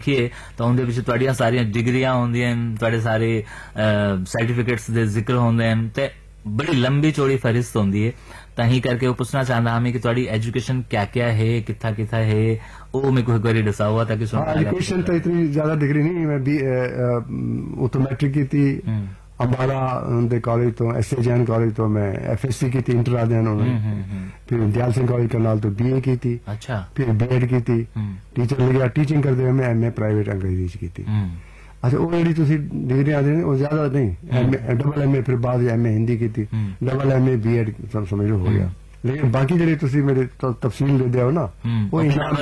ਦੇਖੀਏ ਤਾਂ ਉਹਦੇ ਵਿੱਚ ਤੁਹਾਡੀਆਂ ਸਾਰੀਆਂ ਡਿਗਰੀਆਂ ਹੁੰਦੀਆਂ ਹਨ, ਤੁਹਾਡੇ ਸਾਰੇ ਸਰਟੀਫਿਕੇट्स ਦੇ ਜ਼ਿਕਰ ਹੁੰਦੇ ਹਨ ਤੇ बड़ी लंबी चौड़ी फहरिस्त होंदी है। ताही करके वो पूछना चाहता हमें कि थोड़ी एजुकेशन क्या क्या है, किथा किथा है, वो मेरे को एक बार दसा हुआ था कि एजुकेशन तो इतनी ज्यादा डिग्री नहीं, मैं भी तो मैट्रिक की थी अंबाला कॉलेज तो, एसए जैन कॉलेज तो मैं एफएससी की थी, इंटर आदि उन्होंने, फिर दयाल सिंह कॉलेज करनाल तो बीए की थी, अच्छा, फिर बीएड की थी, टीचर लग गया, टीचिंग करते हुए मैं एमए प्राइवेट अंग्रेजी की थी। अच्छा, वो जी तुसी डिग्री आदि वो ज्यादा नहीं, डबल एमए फिर बाद एमए हिंदी की थी, डबल एमए बीएड समझ लो हो गया। लेकिन बाकी जेडी तुसी मेरे तफसील दे हो ना, वो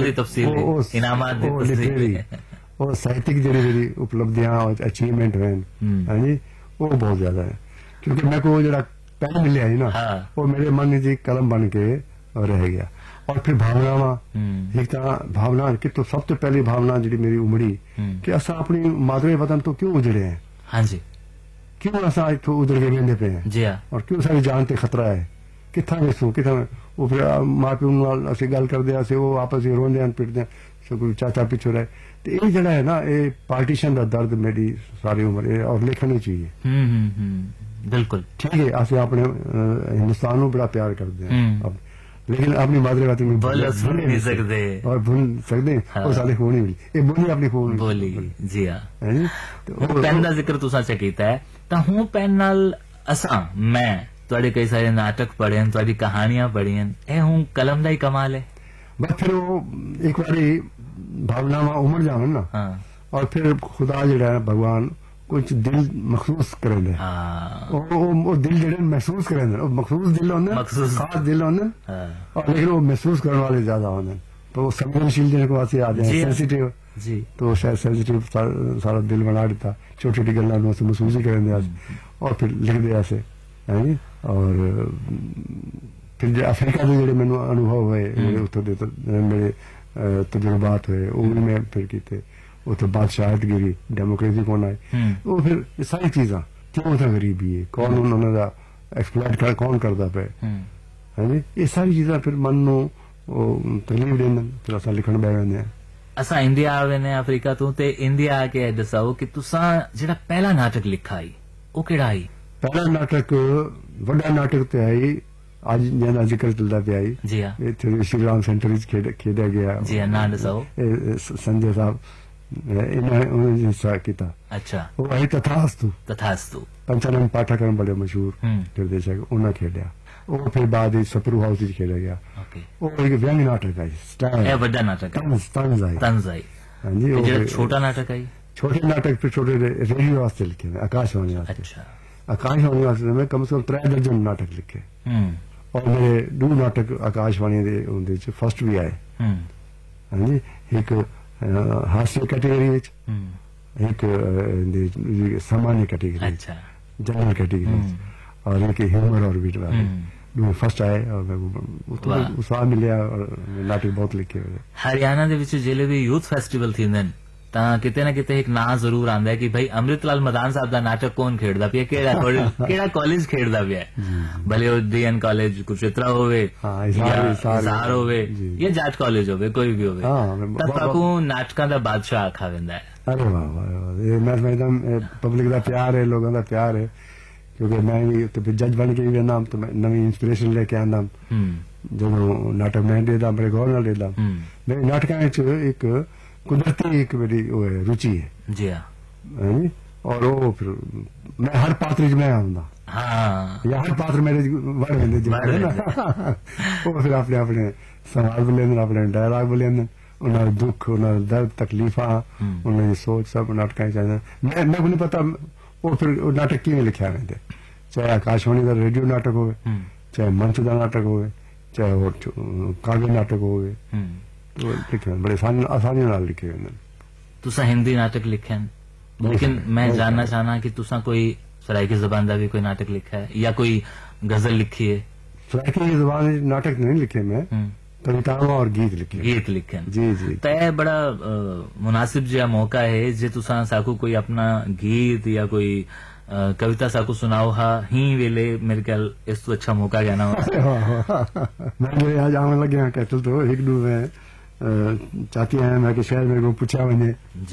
वो साहित्यिक जेडी मेरी उपलब्धियां और अचीवमेंट हैं, हाँ जी, वो बहुत ज्यादा है। क्योंकि मैं को जरा पेन मिले ना, वो मेरे मन जी कलम बन के रह गया। और फिर भावनावा, एक तरह भावना कि तो सबसे पहली भावना जी मेरी उमड़ी कि असा अपनी मातृ वतन तो क्यों उजड़े हैं, हाँ जी, क्यों असा इतों उजड़ के वेंदे पे हैं जी, और क्यों सारी जान ते खतरा है, किथा वेसू किथा। वो फिर मां प्यो नाल असीं गल करदे असीं वो आपस में रोंदे पिटदे, कोई चाचा पिछो रहे। तो ये जड़ा है ना, ये पार्टीशन का दर्द मेरी सारी उम्र और लिखनी चाहिए। बिल्कुल ठीक है, असं अपने हिंदुस्तान को बड़ा प्यार करते हैं, लेकिन अपनी मातृभाषा में भूल नहीं सकते और भूल सकते हैं, वो साले खून ही मिली ये बोली अपनी खून बोली जी हाँ। तो पेन का जिक्र तुसा च कीता है, तो हूं पेन नाल असा मैं तुहाडे कई सारे नाटक पढ़े हैं, तुहाडी कहानियां पढ़ी हैं, ए हूं कलम दा ही कमाल है। बस फिर वो एक बारी भावनावां उमड़ जावन ना, और फिर खुदा जिहड़ा है भगवान कुछ दिल महसूस करेंदे, वो दिल जेडे महसूस करेंदे, वो मखसूस दिल होंदे, खास दिल होंदे, और लेकिन वो महसूस करने वाले ज्यादा होंदे। तो वो संवेदनशील जिनको आसे आ जाए सेंसिटिव जी, तो शायद सेंसिटिव सारा दिल बना देता, छोटी छोटी गल्लां नूं असीं महसूस ही करेंदे, और फिर लिखदे ऐसे है जी। और फिर अफ्रीका के जेडे मैनूं अनुभव हुए, उत्थों दे मेरे तजुर्बात हुए, वो भी मैं फिर कीते। उतो बादशाहतगिरी डेमोक्रेसी कौन आए, वो फिर ये सारी चीजा क्यों था गरीबी है, कौन उन्होंने एक्सप्लॉइट कर कौन करता पे है जी, ये सारी चीजा फिर मन नो तकलीफ देंदे, फिर असा लिखण बैठ वेंदे हैं। असा इंडिया आवे ने अफ्रीका तो ते इंडिया आके दसाओ कि तुसा जेड़ा पहला नाटक लिखा आई वो केड़ा आई? पहला नाटक वड्डा नाटक ते आई आज जिहदा जिक्र चलदा पिया आई जी हां, इत्थे श्री राम सेंटर विच खेडया गया जी हां, ना दसाओ संजय साहब इन्होंने हिस्सा किया। अच्छा, वो आई तथास्तु पंचानंद पाठकरन बड़े मशहूर निर्देशक, उन्हें खेलिया। वो फिर बाद सपरू हाउस खेला गया, वो एक व्यंग नाटक आई, बड़ा नाटक तंज आई, हाँ जी। छोटा नाटक आई, छोटे नाटक फिर छोटे रेडियो वास्ते लिखे, आकाशवाणी वास्ते। अच्छा, आकाशवाणी वास्ते मैं कम से कम 3 दर्जन नाटक लिखे, और मेरे 2 नाटक आकाशवाणी दे फर्स्ट भी आए, हाँ जी। एक हास्य कैटेगरी एक सामान्य कैटेगरी, अच्छा, जनरल कैटेगरी, और एक ह्यूमर और बीट वाले फर्स्ट आए, और उत्साह मिलिया, और नाटक बहुत लिखे हुए। हरियाणा दे विच जिले भी यूथ फेस्टिवल थींदे न, तां किते ना किते एक नाम जरूर आंदा है कि भाई अमृतलाल मदान साहब दा नाटक कौन खेड़दा पिया, केड़ा कॉलेज खेड़दा पिया, भले वो डीएन कॉलेज कुरुक्षेत्र होवे, हिसार होवे, या जाट कॉलेज होवे, कोई भी होवे, तब आपको नाटकां दा बादशाह आखा वेंदा है। अरे वाह वाह, ये मैं एकदम पब्लिक दा प्यार है, लोगों दा प्यार है, क्योंकि मैं भी तो जज बन के भी वेंदा, तो मैं नवी इंस्पिरेशन लेके आंदा, जो नाटक मैं देदा मेरे गौर नाल देदा। मेरे नाटकां विच एक कुदरती एक मेरी वो है रुचि है जी हाँ, और वो फिर मैं हर पात्र मैं आऊंगा, या हर पात्र मेरे वड़ वेंदे वो फिर अपने अपने सवाल बोले, अपने डायलॉग बोले, उन्होंने दुख, उन्होंने दर्द, तकलीफा, उन्होंने सोच सब नाटक चाहिए। मैं को नहीं पता वो फिर नाटक किवें लिखा वेंदे, चाहे आकाशवाणी का रेडियो नाटक हो, चाहे मंच का नाटक हो, चाहे वो कागज नाटक हो, तो लिखे बड़े आसानी नाल लिखे हुए। तुसा हिंदी नाटक लिखे, लेकिन मैं जानना चाहना कि तुसा कोई सराइकी जबान का भी कोई नाटक लिखा है, या कोई गजल लिखी है? सराइकी जबान नाटक नहीं लिखे मैं, कविताओं और गीत लिखे जी जी। तो यह बड़ा मुनासिब जिहा मौका है जे तुसा साकू कोई अपना गीत या कोई कविता साकू सुनाओ हा ही वेले, मेरे ख्याल इस तो अच्छा मौका क्या ना हो। मैं आज आने लगे कैटल तो एक दो में चाहती है मैं कि शायद मेरे को पूछा वने